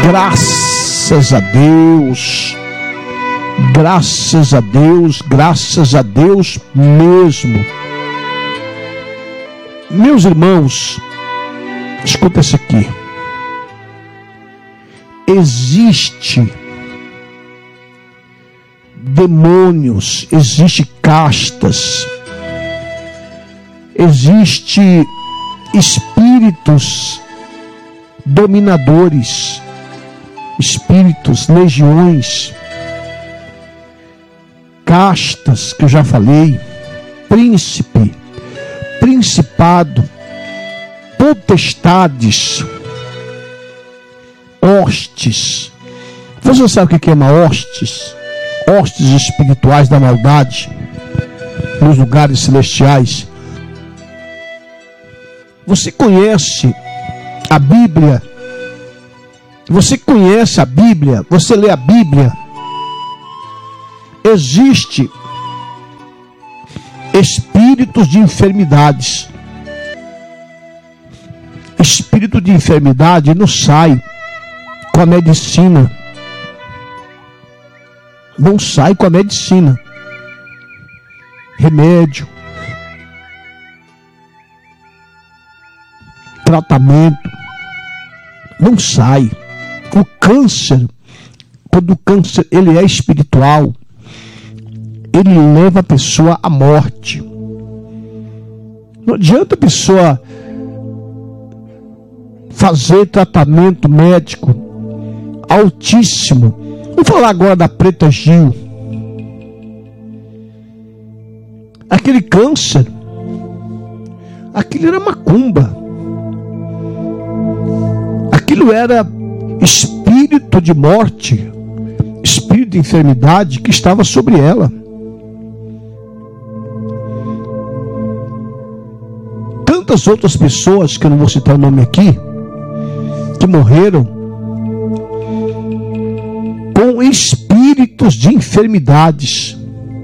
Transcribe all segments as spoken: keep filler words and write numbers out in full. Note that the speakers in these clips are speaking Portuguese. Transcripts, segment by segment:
Graças a Deus, graças a Deus, graças a Deus mesmo. Meus irmãos, escuta isso aqui. Existe demônios, existe castas, existe espíritos dominadores, espíritos, legiões, castas, que eu já falei, príncipe, principado, potestades, hostes. Você sabe o que é uma hostes? Hostes espirituais da maldade nos lugares celestiais. Você conhece a Bíblia? Você conhece a Bíblia? Você lê a Bíblia? Existe espíritos de enfermidades. Espírito de enfermidade não sai com a medicina. Não sai com a medicina. Remédio, tratamento, não sai. O câncer, quando o câncer ele é espiritual, ele leva a pessoa à morte. Não adianta a pessoa fazer tratamento médico altíssimo. Vamos falar agora da Preta Gil. Aquele câncer, aquilo era macumba. Aquilo era espírito de morte, espírito de enfermidade que estava sobre ela. Tantas outras pessoas, que eu não vou citar o nome aqui, que morreram com espíritos de enfermidades.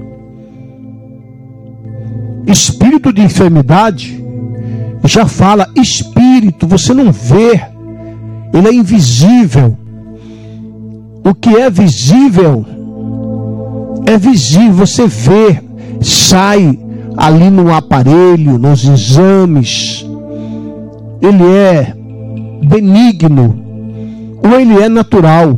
Espírito de enfermidade já fala espírito, você não vê, ele é invisível. O que é visível é visível, você vê, sai ali no aparelho, nos exames. Ele é benigno ou ele é natural.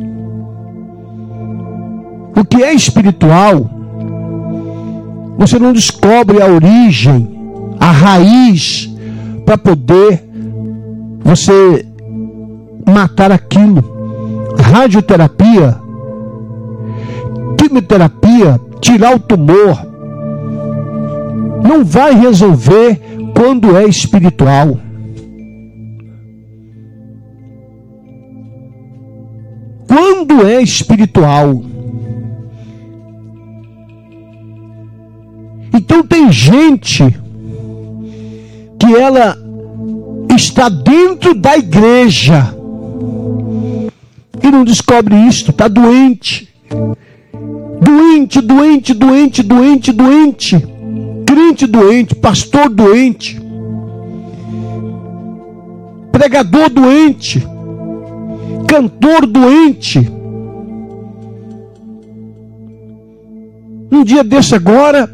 O que é espiritual, você não descobre a origem, a raiz, para poder você matar aquilo. Radioterapia, quimioterapia, tirar o tumor, não vai resolver quando é espiritual. Quando é espiritual. Então tem gente que ela está dentro da igreja e não descobre isto, está doente. Doente, doente, doente, doente, doente. Crente doente, pastor doente. Pregador doente. Cantor doente. Um dia desse agora,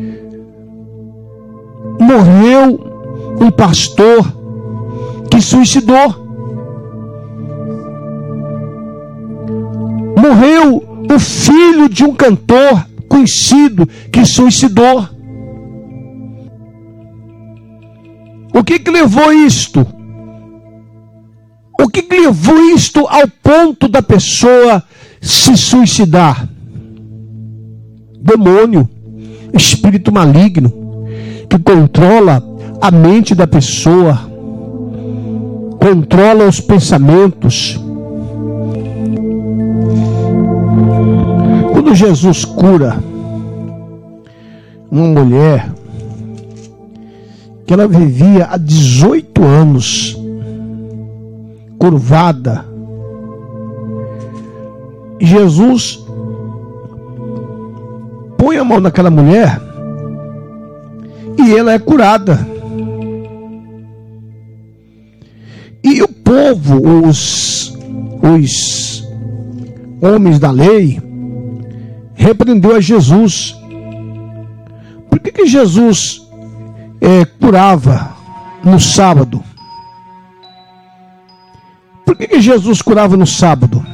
morreu um pastor que suicidou. Morreu o filho de um cantor conhecido que suicidou. O que que levou isto? O que que levou isto ao ponto da pessoa se suicidar? Demônio, espírito maligno, que controla a mente da pessoa, controla os pensamentos. Quando Jesus cura uma mulher que ela vivia há dezoito anos curvada, Jesus põe a mão naquela mulher e ela é curada. E o povo, os, os homens da lei, repreendeu a Jesus. Por que que Jesus é, curava no sábado? Por que que Jesus curava no sábado?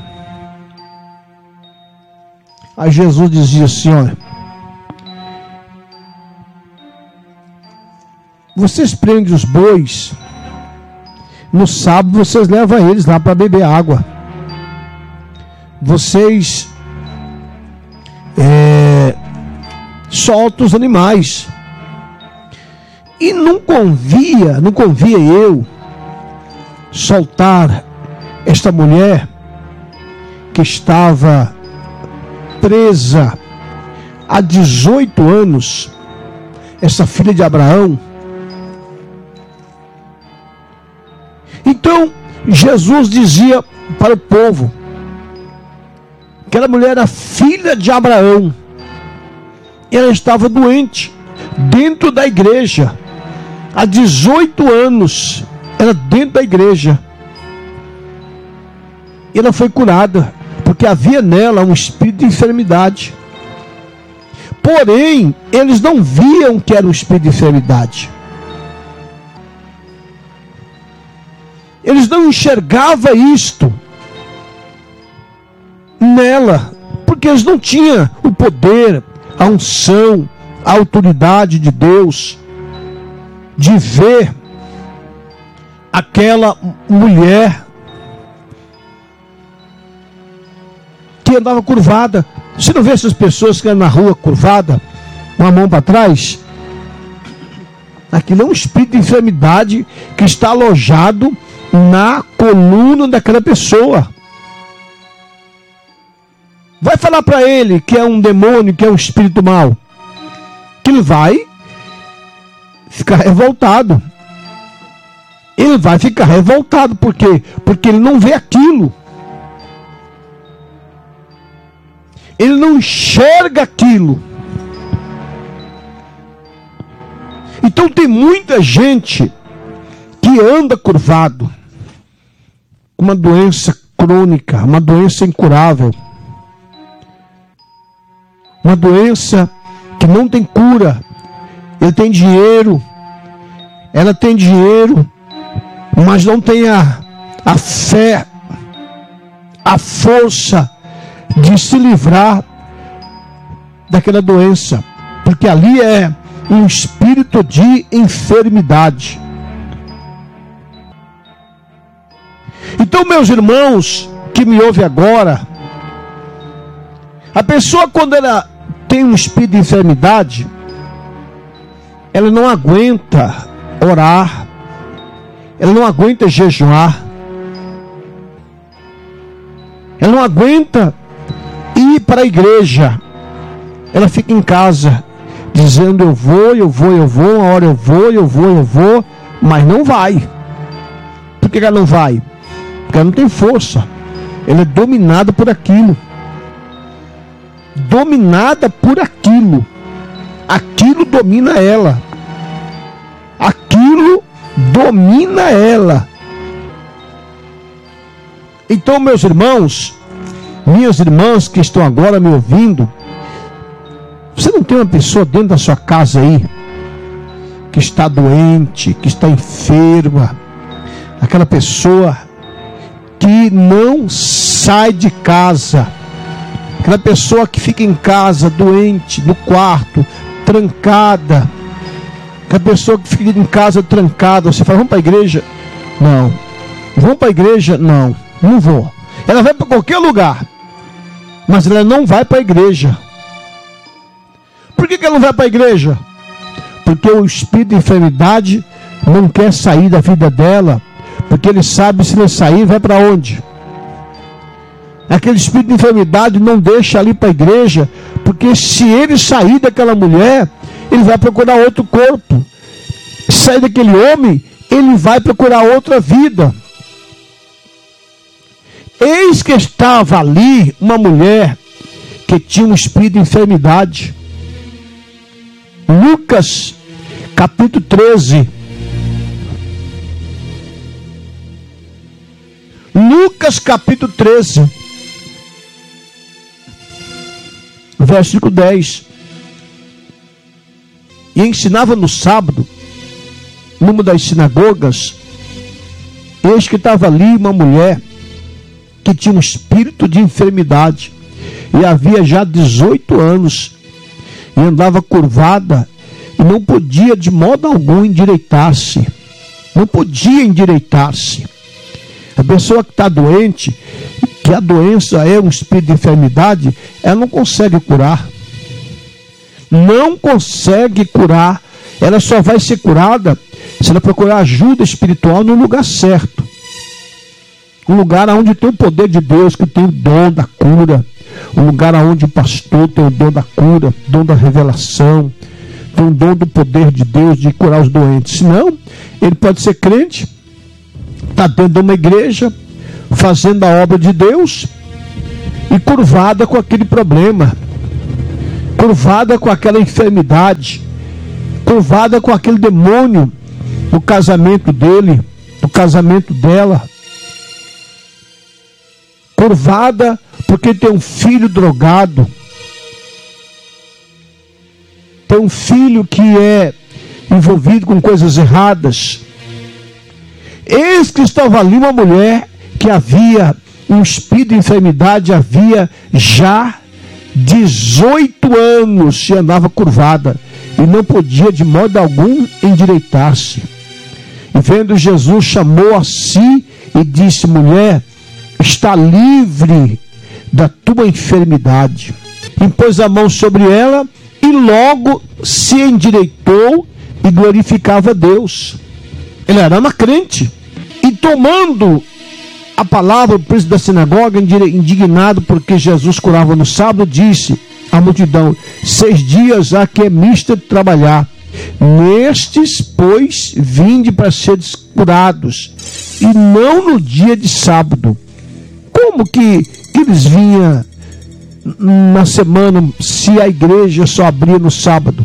Aí Jesus dizia assim, olha, vocês prendem os bois, no sábado vocês levam eles lá para beber água. Vocês é, soltam os animais. E não convia, não convia eu soltar esta mulher que estava presa há dezoito anos, essa filha de Abraão. Então Jesus dizia para o povo que aquela mulher era filha de Abraão, e ela estava doente dentro da igreja há dezoito anos, era dentro da igreja, e ela foi curada porque havia nela um espírito de enfermidade. Porém, eles não viam que era um espírito de enfermidade. Eles não enxergavam isto nela, porque eles não tinham o poder, a unção, a autoridade de Deus de ver aquela mulher que andava curvada. Você não vê essas pessoas que andam na rua curvada, uma mão para trás? Aquilo é um espírito de enfermidade que está alojado na coluna daquela pessoa. Vai falar para ele que é um demônio, que é um espírito mau, que ele vai ficar revoltado. Ele vai ficar revoltado, por quê? Porque ele não vê aquilo. Ele não enxerga aquilo. Então tem muita gente que anda curvado, uma doença crônica, uma doença incurável, uma doença que não tem cura. Ele tem dinheiro, ela tem dinheiro, mas não tem a, a fé, a força de se livrar daquela doença, porque ali é um espírito de enfermidade. Então, meus irmãos que me ouvem agora, a pessoa, quando ela tem um espírito de enfermidade, ela não aguenta orar, ela não aguenta jejuar, ela não aguenta ir para a igreja. Ela fica em casa dizendo eu vou, eu vou, eu vou, uma hora eu vou, eu vou, eu vou, mas não vai. Por que ela não vai? Porque ela não tem força. Ela é dominada por aquilo. Dominada por aquilo. Aquilo domina ela. Aquilo domina ela. Então, meus irmãos, minhas irmãs que estão agora me ouvindo, você não tem uma pessoa dentro da sua casa aí que está doente, que está enferma, aquela pessoa que não sai de casa, aquela pessoa que fica em casa doente, no quarto, trancada, aquela pessoa que fica em casa trancada. Você fala, vamos para a igreja? Não. Vamos para a igreja? Não, não vou. Ela vai para qualquer lugar, mas ela não vai para a igreja. Por que que ela não vai para a igreja? Porque o espírito de enfermidade não quer sair da vida dela, porque ele sabe, se ele sair, vai para onde? Aquele espírito de enfermidade não deixa ali para a igreja, porque se ele sair daquela mulher, ele vai procurar outro corpo. Se sair daquele homem, ele vai procurar outra vida. Eis que estava ali uma mulher que tinha um espírito de enfermidade. Lucas, capítulo treze. Lucas capítulo treze, versículo dez. E ensinava no sábado, numa das sinagogas, eis que estava ali uma mulher que tinha um espírito de enfermidade, e havia já dezoito anos, e andava curvada, e não podia de modo algum endireitar-se. Não podia endireitar-se. A pessoa que está doente, que a doença é um espírito de enfermidade, ela não consegue curar. Não consegue curar. Ela só vai ser curada se ela procurar ajuda espiritual no lugar certo. Um lugar onde tem o poder de Deus, que tem o dom da cura. Um lugar onde o pastor tem o dom da cura, dom da revelação, tem o dom do poder de Deus de curar os doentes. Senão, ele pode ser crente, está dentro de uma igreja, fazendo a obra de Deus, e curvada com aquele problema, curvada com aquela enfermidade, curvada com aquele demônio no casamento dele, no casamento dela, curvada porque tem um filho drogado, tem um filho que é envolvido com coisas erradas. Eis que estava ali uma mulher que havia um espírito de enfermidade, havia já dezoito anos, e andava curvada, e não podia de modo algum endireitar-se. E vendo Jesus, chamou a si e disse: mulher, está livre da tua enfermidade. Impôs a mão sobre ela, e logo se endireitou e glorificava a Deus. Ele era uma crente. E tomando a palavra, o príncipe da sinagoga, indignado porque Jesus curava no sábado, disse à multidão: seis dias há que é misto de trabalhar. Nestes, pois, vinde para seres curados, e não no dia de sábado. Como que, que eles vinham na semana se a igreja só abria no sábado?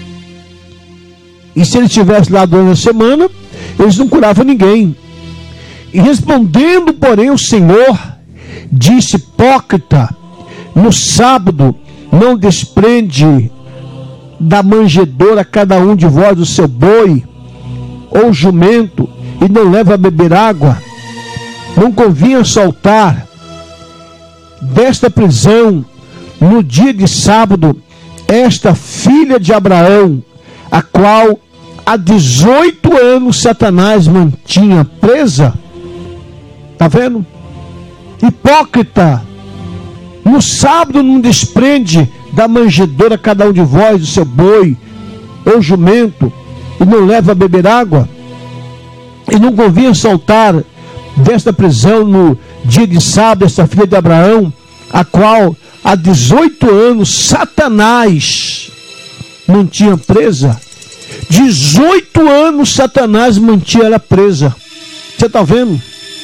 E se ele estivesse lá durante a semana, eles não curavam ninguém. E respondendo, porém, o Senhor disse: hipócrita, no sábado não desprende da manjedoura cada um de vós o seu boi ou jumento, e não leva a beber água? Não convinha soltar desta prisão no dia de sábado esta filha de Abraão, a qual há dezoito anos Satanás mantinha presa? Está vendo? Hipócrita, no sábado não desprende da manjedoura cada um de vós o seu boi ou jumento, e não leva a beber água? E não convinha soltar desta prisão no dia de sábado esta filha de Abraão, a qual há dezoito anos Satanás mantinha presa? dezoito anos Satanás mantinha ela presa. Você está vendo?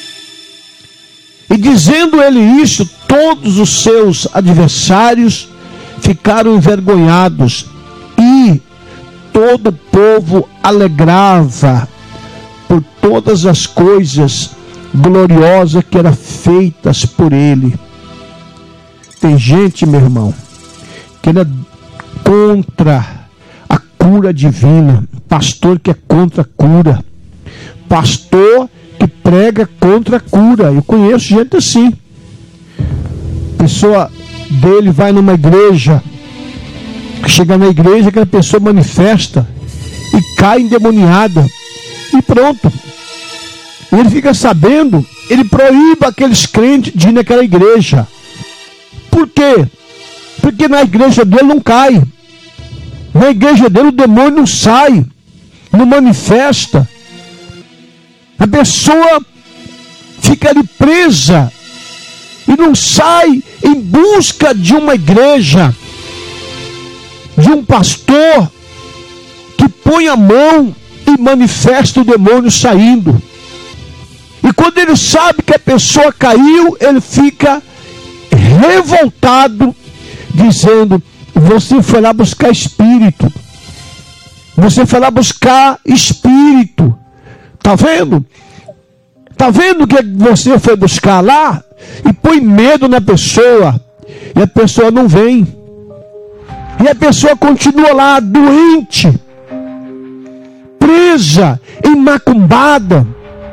E dizendo ele isso, todos os seus adversários ficaram envergonhados, e todo o povo alegrava por todas as coisas gloriosas que eram feitas por ele. Tem gente, meu irmão, que é contra a cura divina, pastor que é contra a cura, pastor que prega contra a cura. Eu conheço gente assim. A pessoa dele vai numa igreja, chega na igreja, aquela pessoa manifesta e cai endemoniada, e pronto. Ele fica sabendo, ele proíbe aqueles crentes de ir naquela igreja. Por quê? Porque na igreja dele não cai. Na igreja dele o demônio não sai, não manifesta. A pessoa fica ali presa e não sai em busca de uma igreja, de um pastor que põe a mão e manifesta o demônio saindo. E quando ele sabe que a pessoa caiu, ele fica revoltado, dizendo: você foi lá buscar espírito, você foi lá buscar espírito. Está vendo? Está vendo que você foi buscar lá e põe medo na pessoa, e a pessoa não vem, e a pessoa continua lá doente, presa, macumbada,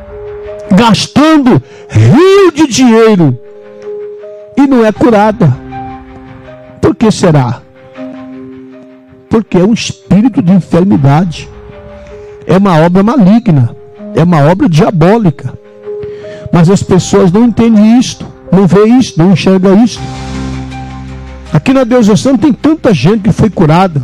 gastando rio de dinheiro e não é curada. Por que será? Porque é um espírito de enfermidade, é uma obra maligna, é uma obra diabólica. Mas as pessoas não entendem isto, não veem isto, não enxergam isto. Aqui na Deus é Santo tem tanta gente que foi curada,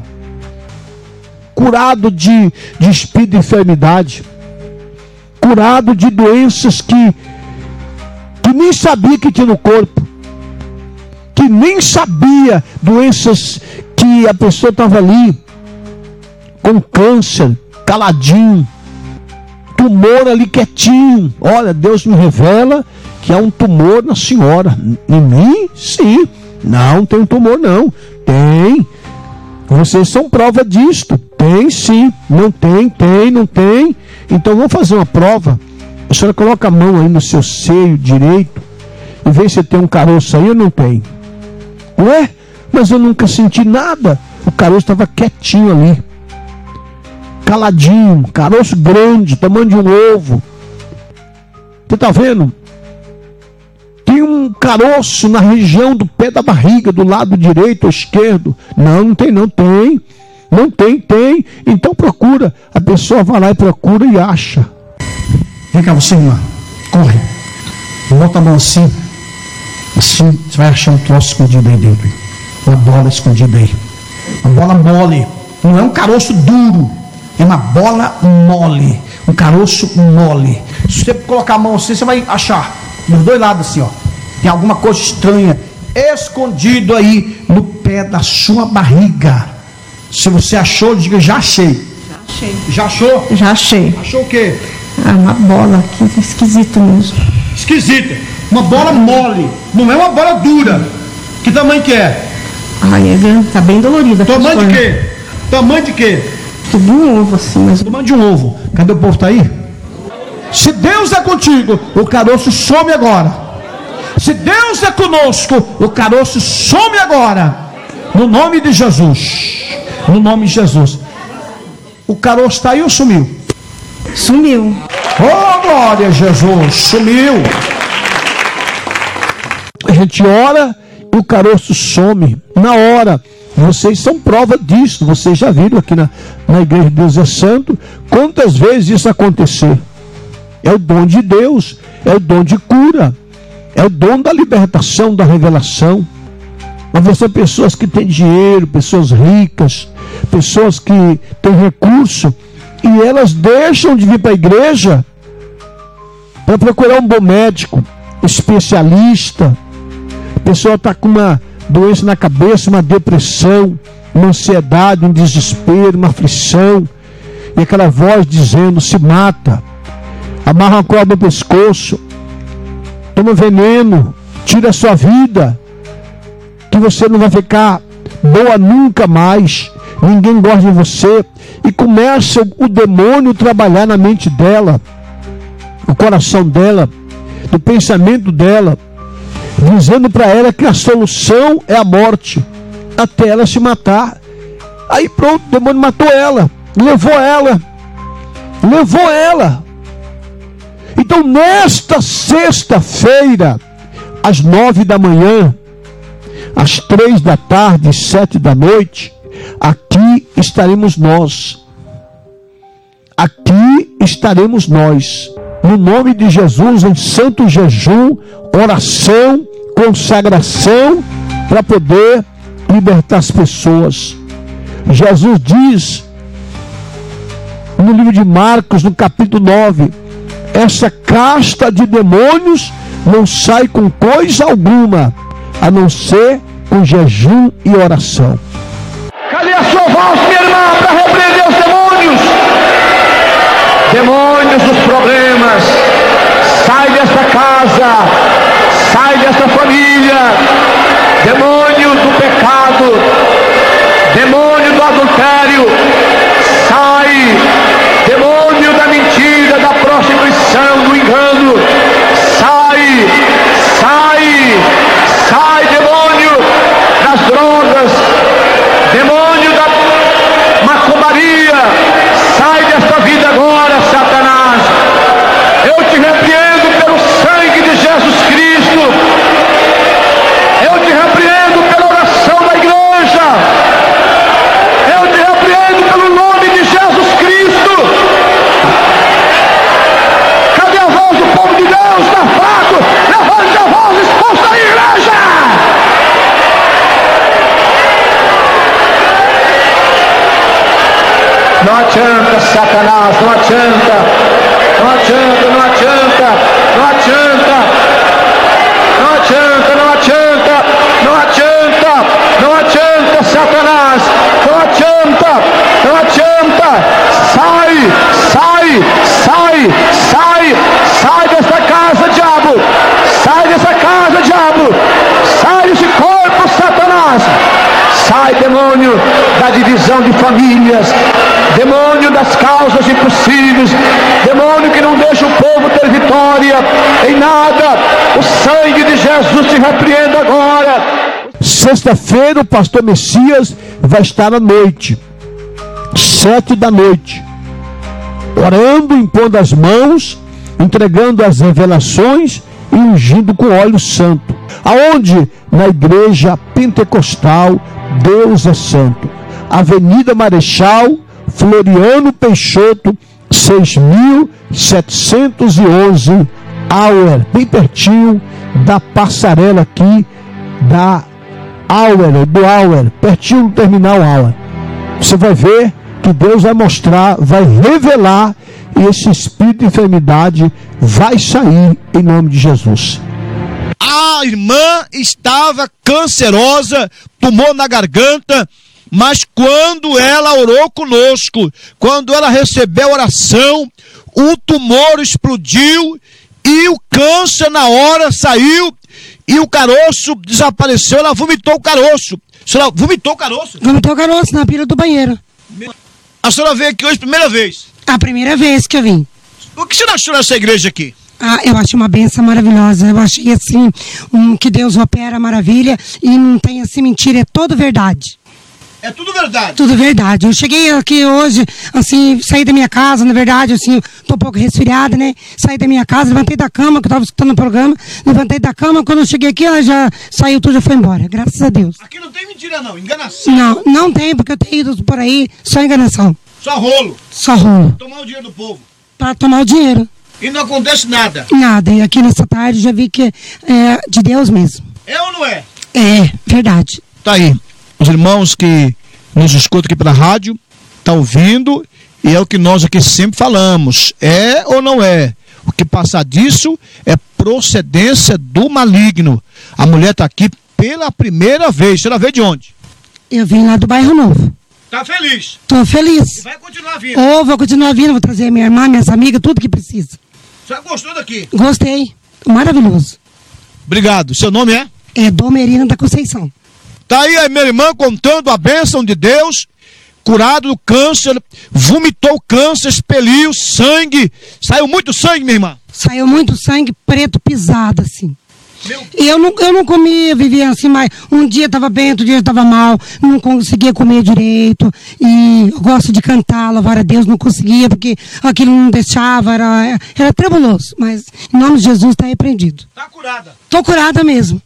curado de, de espírito de enfermidade, curado de doenças que, que nem sabia que tinha no corpo, que nem sabia, doenças que a pessoa estava ali, com câncer, caladinho, tumor ali quietinho. Olha, Deus me revela que há um tumor na senhora. Em mim? Sim. Não, tem um tumor não. Tem. Vocês são prova disto. Tem sim. Não tem, tem, não tem. Então vamos fazer uma prova. A senhora coloca a mão aí no seu seio direito e vê se tem um caroço aí ou não tem. Ué? Mas eu nunca senti nada. O caroço estava quietinho ali, caladinho, caroço grande, tamanho de um ovo. Você está vendo? Tem um caroço na região do pé da barriga, do lado direito ou esquerdo. Não, não tem, não tem. Não tem, tem. Então procura. A pessoa vai lá e procura e acha. Vem cá, você, irmã. Corre. Bota a mão assim. Assim, você vai achar um troço escondido aí dentro. Uma bola escondida aí. Uma bola mole. Não é um caroço duro. É uma bola mole. Um caroço mole. Se você colocar a mão assim, você vai achar. Dos dois lados assim, ó. Tem alguma coisa estranha escondido aí no pé da sua barriga. Se você achou, diga, já achei. Já achei. Já achou? Já achei. Achou o quê? Ah, uma bola aqui, esquisito mesmo. Esquisita. Uma bola mole. Não é uma bola dura. Que tamanho que é? Ai, é grande, tá bem dolorida. Tamanho de quê? Tamanho de quê? Tudo um ovo assim, mas... Tamanho de um ovo. Cadê o povo? Tá aí? Se Deus é contigo, o caroço some agora. Se Deus é conosco, o caroço some agora. No nome de Jesus. No nome de Jesus. O caroço está aí ou sumiu? Sumiu. Oh, glória a Jesus. Sumiu. A gente ora e o caroço some na hora. Vocês são prova disso. Vocês já viram aqui na, na igreja de Deus é Santo quantas vezes isso acontecer. É o dom de Deus, é o dom de cura, é o dom da libertação, da revelação. Mas você, pessoas que têm dinheiro, pessoas ricas, pessoas que têm recurso, e elas deixam de vir para a igreja para procurar um bom médico, especialista. A pessoa está com uma doença na cabeça, uma depressão, uma ansiedade, um desespero, uma aflição, e aquela voz dizendo, se mata. Amarra uma corda no pescoço, toma veneno, tira a sua vida, que você não vai ficar boa nunca mais, ninguém gosta de você, e começa o demônio a trabalhar na mente dela, no coração dela, no pensamento dela, dizendo para ela que a solução é a morte, até ela se matar. Aí pronto, o demônio matou ela, levou ela, levou ela. Então, nesta sexta-feira, às nove da manhã, às três da tarde, sete da noite, aqui estaremos nós. Aqui estaremos nós. No nome de Jesus, em santo jejum, oração, consagração, para poder libertar as pessoas. Jesus diz, no livro de Marcos, no capítulo nove, essa casta de demônios não sai com coisa alguma, a não ser com jejum e oração. Cadê a sua voz, minha irmã, para repreender os demônios? Demônios dos problemas, sai desta casa, sai desta família. Demônio do pecado, demônio do adultério, sai. Demônio da mentira, da prostituição, do engano, Não adianta, Satanás, não adianta. Não adianta, não adianta, não adianta. Não adianta, não adianta, não adianta, não adianta, Satanás, não adianta, não adianta. Sai, sai, sai, sai, sai dessa casa, diabo. Sai dessa casa, diabo. Sai desse corpo, Satanás. Sai, demônio da divisão de famílias, demônio das causas impossíveis, demônio que não deixa o povo ter vitória em nada. O sangue de Jesus te repreenda agora. Sexta-feira o pastor Messias vai estar à noite, sete da noite, orando, impondo as mãos, entregando as revelações e ungindo com óleo santo. Aonde? Na igreja pentecostal Deus é Santo, Avenida Marechal Floriano Peixoto, seis mil setecentos e onze, Auer, bem pertinho da passarela aqui da Auer, do Auer, pertinho do terminal Auer. Você vai ver que Deus vai mostrar, vai revelar, e esse espírito de enfermidade vai sair em nome de Jesus. A irmã estava cancerosa, tumor na garganta, mas quando ela orou conosco, quando ela recebeu a oração, o tumor explodiu e o câncer na hora saiu e o caroço desapareceu. Ela vomitou o caroço. A senhora vomitou o caroço? Vomitou o caroço na pila do banheiro. A senhora veio aqui hoje primeira vez? A primeira vez que eu vim. O que você achou dessa igreja aqui? Ah, eu achei uma benção maravilhosa. Eu achei assim, um, que Deus opera maravilha e não tem assim mentira, é tudo verdade. É tudo verdade? Tudo verdade. Eu cheguei aqui hoje, assim, saí da minha casa, na verdade, assim, tô um pouco resfriada, né? Saí da minha casa, levantei da cama, que eu tava escutando o programa, levantei da cama, quando eu cheguei aqui, ela já saiu tudo, já foi embora, graças a Deus. Aqui não tem mentira não, enganação. Não, não tem, porque eu tenho ido por aí, só enganação. Só rolo. Só rolo. Tomar o dinheiro do povo. Pra tomar o dinheiro. E não acontece nada. Nada, e aqui nessa tarde já vi que é de Deus mesmo. É ou não é? É, verdade. Tá aí, os irmãos que nos escutam aqui pela rádio, tá ouvindo, e é o que nós aqui sempre falamos, é ou não é? O que passar disso é procedência do maligno. A mulher tá aqui pela primeira vez. Você veio de onde? Eu vim lá do Bairro Novo. Tá feliz? Tô feliz. E vai continuar vindo? Ou vou continuar vindo, vou trazer minha irmã, minhas amigas, tudo que precisa. Você gostou daqui? Gostei, maravilhoso. Obrigado. Seu nome é? É Domerina da Conceição. Tá aí a minha irmã contando a bênção de Deus, curado do câncer, vomitou o câncer, expeliu sangue, saiu muito sangue, minha irmã? Saiu muito sangue preto pisado, assim. Meu... E eu não, eu não comia, vivia assim, mas um dia estava bem, outro dia estava mal, não conseguia comer direito, e eu gosto de cantar, louvar a Deus, não conseguia, porque aquilo não deixava, era, era trebuloso, mas em nome de Jesus está repreendido. Tá curada? Tô curada mesmo.